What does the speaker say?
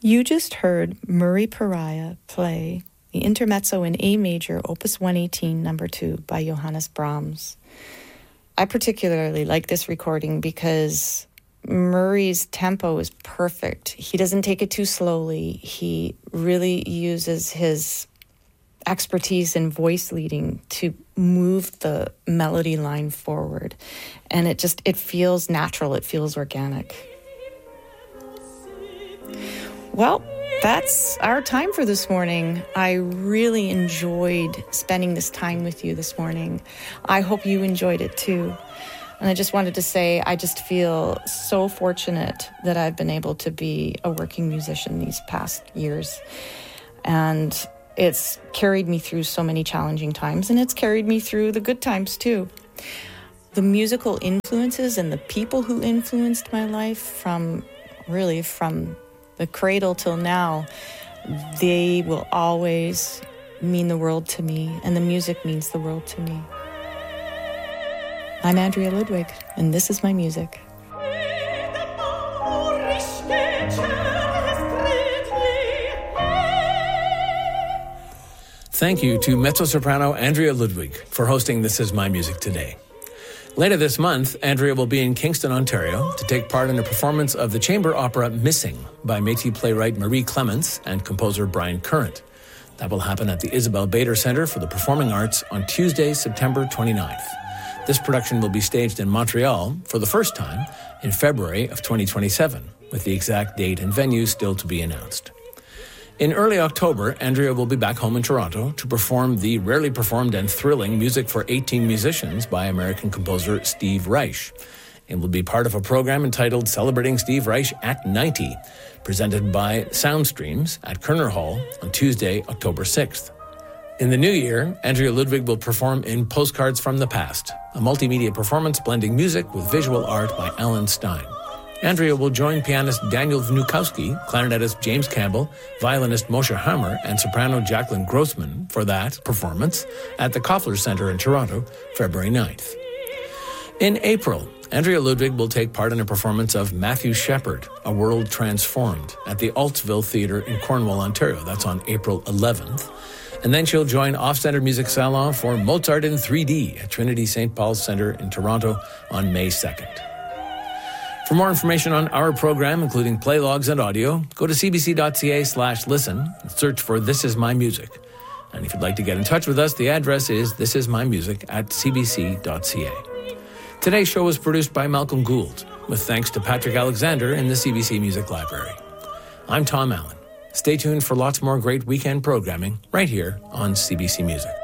You just heard Murray Pariah play the Intermezzo in A major, Opus 118, number 2, by Johannes Brahms. I particularly like this recording because Murray's tempo is perfect. He doesn't take it too slowly. He really uses his expertise in voice leading to move the melody line forward. And it feels natural. It feels organic. Well, that's our time for this morning. I really enjoyed spending this time with you this morning. I hope you enjoyed it too. And I just wanted to say, I just feel so fortunate that I've been able to be a working musician these past years. And it's carried me through so many challenging times, and it's carried me through the good times too. The musical influences and the people who influenced my life from the cradle till now, they will always mean the world to me, and the music means the world to me. I'm Andrea Ludwig, and this is my music. Thank you to mezzo-soprano Andrea Ludwig for hosting This Is My Music today. Later this month, Andrea will be in Kingston, Ontario, to take part in a performance of the chamber opera Missing by Métis playwright Marie Clements and composer Brian Current. That will happen at the Isabel Bader Centre for the Performing Arts on Tuesday, September 29th. This production will be staged in Montreal for the first time in February of 2027, with the exact date and venue still to be announced. In early October, Andrea will be back home in Toronto to perform the rarely performed and thrilling Music for 18 Musicians by American composer Steve Reich. It will be part of a program entitled Celebrating Steve Reich at 90, presented by Soundstreams at Kerner Hall on Tuesday, October 6th. In the new year, Andrea Ludwig will perform in Postcards from the Past, a multimedia performance blending music with visual art by Alan Stein. Andrea will join pianist Daniel Vnukowski, clarinetist James Campbell, violinist Moshe Hammer, and soprano Jacqueline Grossman for that performance at the Koffler Centre in Toronto, February 9th. In April, Andrea Ludwig will take part in a performance of Matthew Shepard, A World Transformed, at the Altsville Theatre in Cornwall, Ontario. That's on April 11th. And then she'll join Off-Center Music Salon for Mozart in 3D at Trinity St. Paul's Centre in Toronto on May 2nd. For more information on our program, including play logs and audio, go to cbc.ca/listen and search for This Is My Music. And if you'd like to get in touch with us, the address is thisismymusic@cbc.ca. Today's show was produced by Malcolm Gould, with thanks to Patrick Alexander in the CBC Music Library. I'm Tom Allen. Stay tuned for lots more great weekend programming right here on CBC Music.